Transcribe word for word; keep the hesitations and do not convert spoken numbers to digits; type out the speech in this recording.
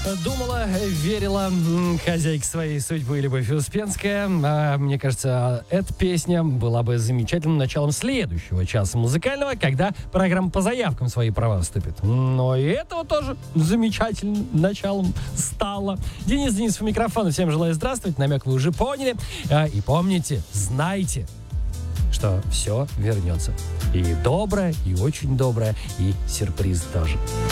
Думала, верила м, хозяйка своей судьбы Любовь Успенская. А, мне кажется, эта песня была бы замечательным началом следующего часа музыкального, когда программа по заявкам свои права вступит. Но и этого тоже замечательным началом стало. Денис Денисов у микрофона. Всем желаю здравствовать. Намек вы уже поняли. А, и помните, знайте, что все вернется. И доброе, и очень доброе, и сюрприз тоже.